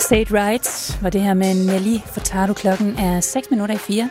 Say It Right var det her med Nelly Furtado. Klokken er 4:06.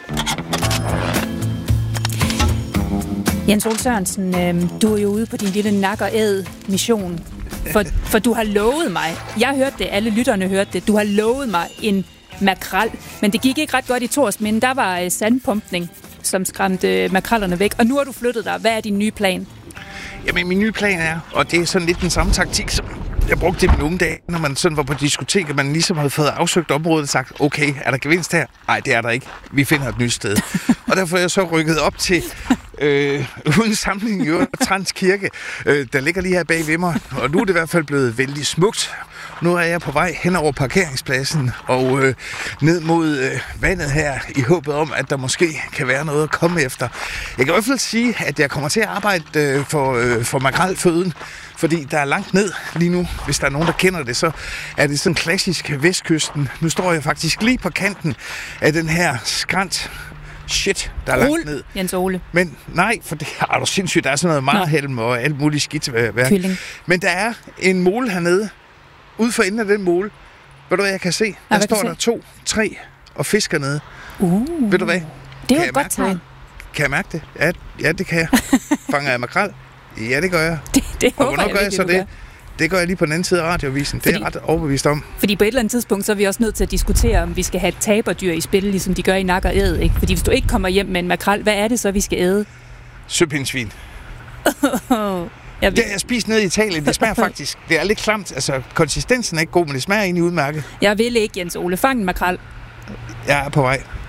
Jens Ole Sørensen, du er jo ude på din lille nak og æd mission. For du har lovet mig, jeg hørte det, alle lytterne hørte det, du har lovet mig en makrel, men det gik ikke ret godt i Torsminde. Der var sandpumpning, som skræmte makrellerne væk, og nu har du flyttet dig. Hvad er din nye plan? Jamen, min nye plan er, og det er sådan lidt den samme taktik, som jeg brugte i mine unge dage, når man sådan var på diskotek, og man ligesom havde fået afsøgt området og sagt, okay, er der gevinst her? Nej, det er der ikke. Vi finder et nyt sted. Og derfor er jeg så rykket op til uden sammenligning i Trans Kirke, der ligger lige her bag ved mig, og nu er det i hvert fald blevet vældig smukt. Nu er jeg på vej hen over parkeringspladsen og ned mod vandet her, i håbet om, at der måske kan være noget at komme efter. Jeg kan i hvert fald sige, at jeg kommer til at arbejde for makrelføden, fordi der er langt ned lige nu. Hvis der er nogen, der kender det, så er det sådan klassisk vestkysten. Nu står jeg faktisk lige på kanten af den her skrænt. Shit, der er langt ned. Jens Ole. Men nej, for det er du sindssygt. Der er sådan noget marhelm og alt muligt skidt værk. Kylling. Men der er en mole hernede. Ude for enden af den mole. Ved du hvad jeg kan se? Der står der 2-3 og fisker nede. Ved du hvad? Det er jo et godt tegn. Kan jeg mærke det? Ja, det kan jeg. Fanger jeg makrel? Ja, det gør jeg. Det og hvornår gør jeg så det? Det gør jeg lige på den anden side af radiovisen. Det er jeg ret overbevist om. Fordi på et eller andet tidspunkt, så er vi også nødt til at diskutere, om vi skal have et taberdyr i spil, ligesom de gør i Nak og Æd, ikke? Fordi hvis du ikke kommer hjem med en makrel, hvad er det så, vi skal æde? Søpindsvin. Det har jeg spist nede i Italien. Det smager faktisk. Det er lidt klamt. Altså, konsistensen er ikke god, men det smager egentlig udmærket. Jeg vil ikke, Jens Ole. Fang en makrel. Jeg er på vej.